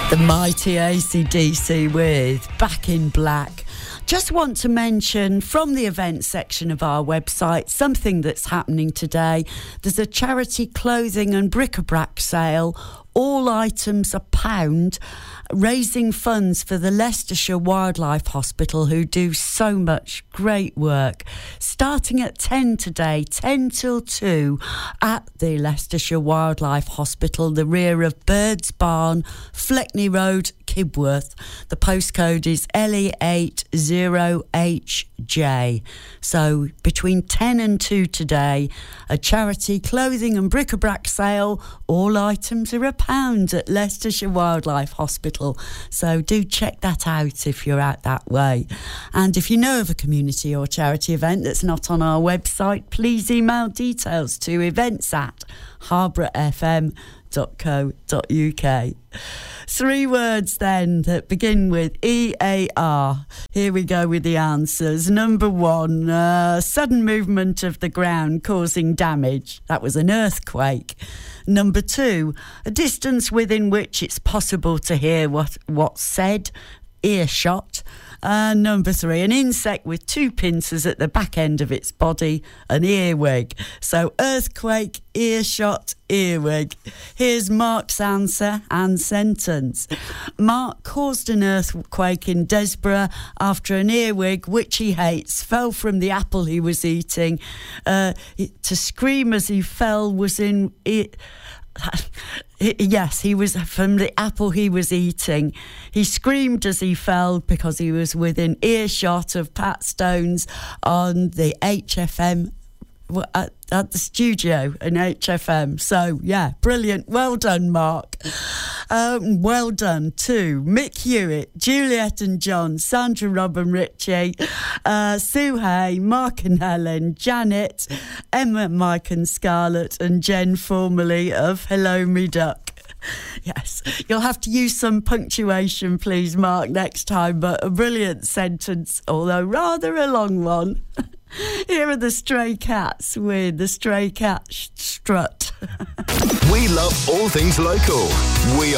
The mighty AC/DC with Back in Black. Just want to mention from the events section of our website something that's happening today. There's a charity clothing and bric-a-brac sale. All items £1, raising funds for the Leicestershire Wildlife Hospital, who do so much great work. Starting at 10 today, 10 till 2 at the Leicestershire Wildlife Hospital, the rear of Birds Barn, Fleckney Road, Kibworth. The postcode is LE80HJ. So between 10 and 2 today, a charity clothing and bric-a-brac sale. All items are £1 at Leicestershire Wildlife Hospital. So do check that out if you're out that way. And if you know of a community or charity event that's not on our website, please email details to events@harbourfm.co.uk. 3 words then that begin with EAR. Here we go with the answers. Number 1, sudden movement of the ground causing damage. That was an earthquake. Number 2, a distance within which it's possible to hear what's said. Earshot. Number 3, an insect with 2 pincers at the back end of its body, an earwig. So earthquake, earshot, earwig. Here's Mark's answer and sentence. Mark caused an earthquake in Desborough after an earwig, which he hates, fell from the apple he was eating. To scream as he fell was in... Yes, he was from the apple he was eating. He screamed as he fell because he was within earshot of Pat Stones on the HFM at the studio in HFM. So, yeah, brilliant. Well done, Mark. Well done to Mick Hewitt, Juliet and John, Sandra, Rob and Richie, Sue Hay, Mark and Helen, Janet, Emma, Mike and Scarlett, and Jen, formerly of Hello Me Duck. Yes, you'll have to use some punctuation, please, Mark, next time, but a brilliant sentence, although rather a long one. Here are the Stray Cats with the Stray Cat Strut. We love all things local. We